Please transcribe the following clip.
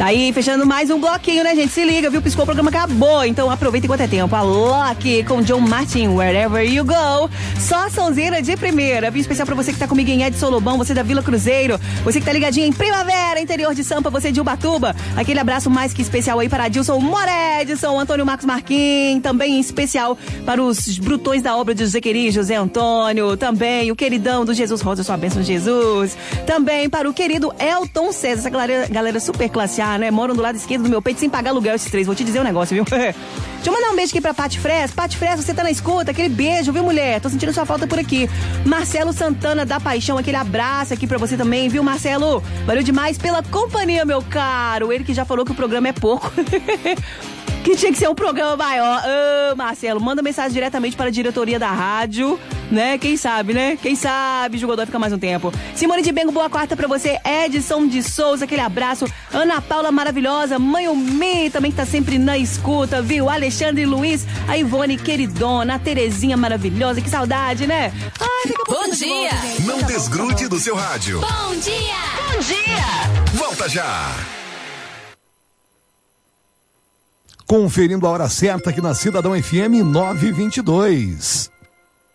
Tá aí, fechando mais um bloquinho, né, gente? Se liga, viu? Piscou, o programa acabou. Então aproveita enquanto é tempo. A Loki com John Martin, Wherever You Go. Só sonzeira de primeira. Vim especial pra você que tá comigo em Edson Lobão, você da Vila Cruzeiro, você que tá ligadinho em Primavera, interior de Sampa, você de Ubatuba. Aquele abraço mais que especial aí para Adilson Moredson, Antônio Marcos Marquim, também em especial para os brutões da obra de José Queri, José Antônio, também o queridão do Jesus Rosa, sua bênção Jesus, também para o querido Elton César, essa galera super classe A, né? Moram do lado esquerdo do meu peito sem pagar aluguel esses três, vou te dizer um negócio, viu? Deixa eu mandar um beijo aqui pra Pati Fres. Pati Fres, você tá na escuta, aquele beijo, viu, mulher? Tô sentindo sua falta por aqui. Marcelo Santana da Paixão, aquele abraço aqui pra você também, viu, Marcelo? Valeu demais pela companhia, meu caro. Ele que já falou que o programa é pouco. Que tinha que ser um programa maior. Marcelo, manda mensagem diretamente para a diretoria da rádio, né? Quem sabe, né? Quem sabe, jogador fica mais um tempo. Simone de Bengo, boa quarta pra você. Edson de Souza, aquele abraço. Ana Paula maravilhosa. Mãe Mi também que tá sempre na escuta, viu? Alexandre Luiz, a Ivone queridona, a Terezinha maravilhosa. Que saudade, né? Ai, bom dia! Volta, não desgrude do seu rádio. Bom dia! Bom dia! Volta já! Conferindo a hora certa aqui na Cidadão FM 922.